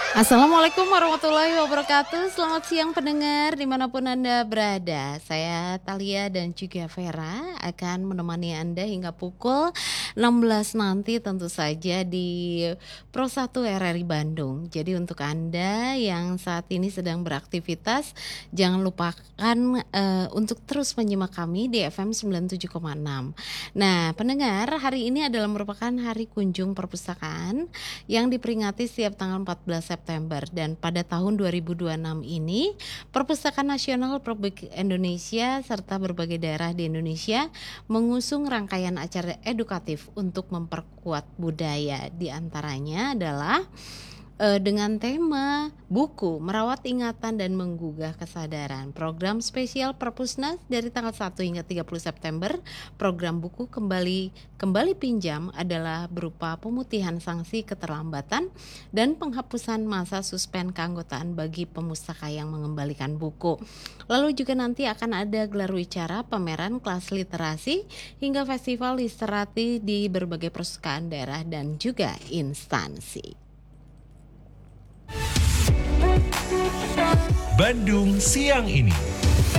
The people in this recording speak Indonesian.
Assalamualaikum warahmatullahi wabarakatuh. Selamat siang pendengar dimanapun Anda berada. Saya Talia dan juga Vera akan menemani Anda hingga pukul 16 nanti tentu saja di Pro 1 RRI Bandung. Jadi untuk Anda yang saat ini sedang beraktivitas, jangan lupakan untuk terus menyimak kami di FM 97,6. Nah pendengar, hari ini adalah merupakan hari kunjung perpustakaan yang diperingati setiap tanggal 14 September, dan pada tahun 2026 ini Perpustakaan Nasional Republik Indonesia serta berbagai daerah di Indonesia mengusung rangkaian acara edukatif untuk memperkuat budaya. Di antaranya adalah dengan tema buku merawat ingatan dan menggugah kesadaran. Program spesial Perpusnas dari tanggal 1 hingga 30 September, program buku kembali pinjam adalah berupa pemutihan sanksi keterlambatan dan penghapusan masa suspend keanggotaan bagi pemustaka yang mengembalikan buku. Lalu juga nanti akan ada gelar wicara, pameran kelas literasi hingga festival literasi di berbagai perpustakaan daerah dan juga instansi. Bandung siang ini.